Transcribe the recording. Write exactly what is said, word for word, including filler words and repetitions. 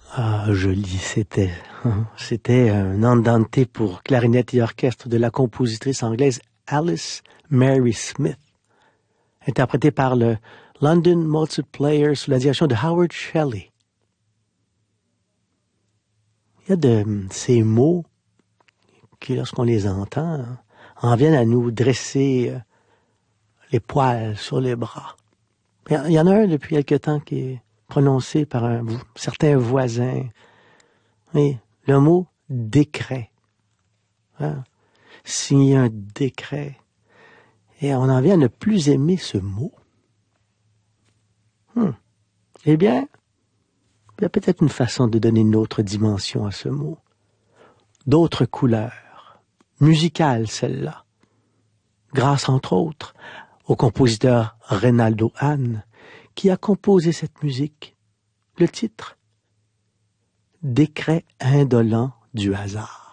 Ah, joli, c'était, c'était un andante pour clarinette et orchestre de la compositrice anglaise Alice Mary Smith, interprété par le London Multiplayer sous la direction de Howard Shelley. Il y a de ces mots qui, lorsqu'on les entend, en viennent à nous dresser les poils sur les bras. Il y en a un depuis quelque temps qui est prononcé par un certain voisin. Oui, le mot décret. Hein? Signer un décret. Et on en vient à ne plus aimer ce mot. Hmm. Eh bien, il y a peut-être une façon de donner une autre dimension à ce mot. D'autres couleurs. Musicales, celle-là. Grâce, entre autres, au compositeur Reynaldo Hahn, qui a composé cette musique. Le titre, Décret indolent du hasard.